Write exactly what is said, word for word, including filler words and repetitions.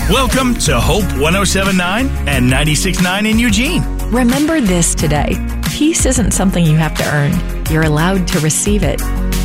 Welcome to Hope one oh seven point nine and ninety-six point nine in Eugene. Remember this today. Peace isn't something you have to earn. You're allowed to receive it.